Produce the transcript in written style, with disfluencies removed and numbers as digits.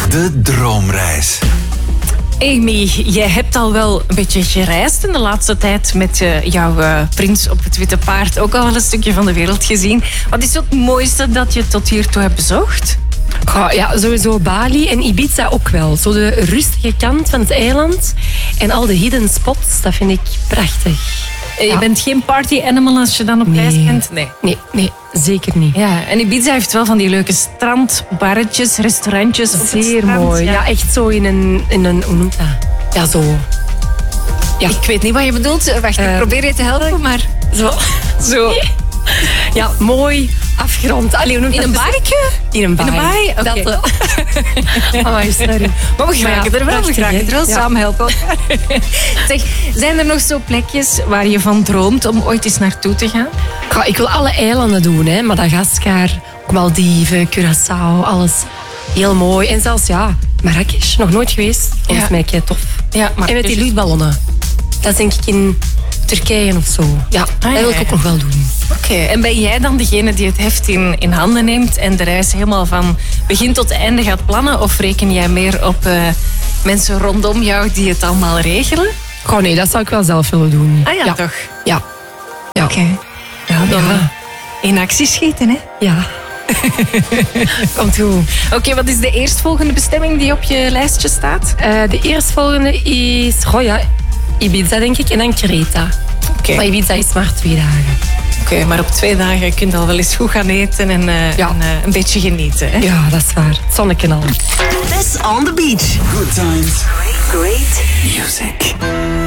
De droomreis. Amy, jij hebt al wel een beetje gereisd in de laatste tijd met jouw prins op het witte paard. Ook al wel een stukje van de wereld gezien. Wat is het mooiste dat je tot hiertoe hebt bezocht? Ja, sowieso Bali en Ibiza ook wel. Zo de rustige kant van het eiland en al de hidden spots, dat vind ik prachtig. Je bent geen party animal als je dan op reis bent? Nee, zeker niet. Ja, en Ibiza heeft wel van die leuke strandbarretjes, restaurantjes op het Zeer strand. mooi. Ja, echt zo in een hoe noemt dat? Ja, zo. Ja. Ik weet niet wat je bedoelt. Wacht, ik probeer je te helpen, maar... Zo. Ja, mooi afgerond. Allee, hoe noemt In dat? een baartje? In een baai. In een baai? Oké. Dat, amai, sorry. Maar we geraken er wel. We geraken er wel. Ja. Samen helpen elkaar. Zeg, zijn er nog zo plekjes waar je van droomt om ooit eens naartoe te gaan? Ik wil alle eilanden doen, hè. Madagaskar, ook Maldiven, Curaçao, alles heel mooi. En zelfs, Marrakesh, nog nooit geweest. Volgens mij kei tof. Ja, maar En met die luchtballonnen. Dat is denk ik in Turkije of zo. Ja, dat wil ik ook nog wel doen. Oké, en ben jij dan degene die het heft in handen neemt en de reis helemaal van begin tot einde gaat plannen? Of reken jij meer op mensen rondom jou die het allemaal regelen? Goh, nee, dat zou ik wel zelf willen doen. Ah ja, toch? Ja. Oké. Ja, dan in actie schieten, hè? Ja. Komt goed. Oké, wat is de eerstvolgende bestemming die op je lijstje staat? De eerstvolgende is Ibiza, denk ik, en dan Kreta. Oké. Maar Ibiza is maar 2 dagen. Oké, maar op 2 dagen kun je al wel eens goed gaan eten en een beetje genieten. Hè? Ja, dat is waar. Het zonnetje al. This on the beach. Good times. Great Music.